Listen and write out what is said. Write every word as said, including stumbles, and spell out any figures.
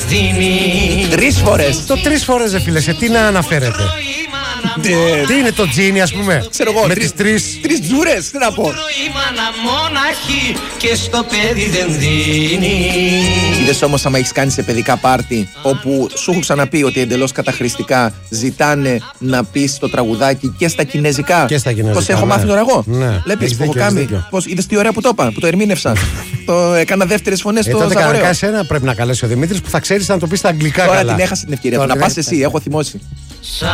Τρεις φορές. Το τρεις φορές, ρε φίλε, σε τι να αναφέρεται? Ε, Τι είναι το τζίνι, ας πούμε? Ξέρω εγώ, με τρεις, τις τρεις. Τρεις τζούρες, τι να πω. Και στο παιδί δεν δίνει. Είδες όμως άμα έχεις κάνει σε παιδικά πάρτι όπου σου έχω ξαναπεί ότι εντελώς καταχρηστικά ζητάνε να πεις το τραγουδάκι και στα κινέζικα. Και στα κινέζικα, Πώς έχω ναι. μάθει τώρα εγώ. Ναι. Βλέπεις Έχεις που έχω δίκιο, έχεις κάνει. δίκιο. Πώς, είδες τι ωραία που το είπα, που το ερμήνευσα. Το έκανα δεύτερες φωνές Ε, στο τότε Ζαγοραίο. κανονικά εσένα πρέπει να καλέσει ο Δημήτρης που θα ξέρεις να το πεις στα αγγλικά Τώρα καλά. την έχασε την ευκαιρία του. Τώρα Να πας δεν- εσύ, έχω θυμώσει.